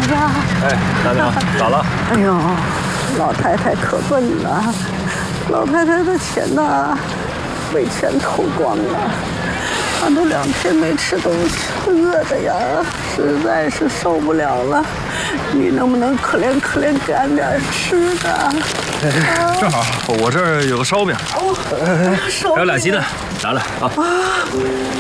子。 哎，大娘，咋了？ 哎呦，老太太可笨了，老太太的钱呐，被全偷光了。她都2天没吃东西，饿的呀，实在是受不了了。你能不能可怜可怜，给俺点吃的？ 正好，我这儿有个烧饼， 还还有俩鸡蛋，拿来啊。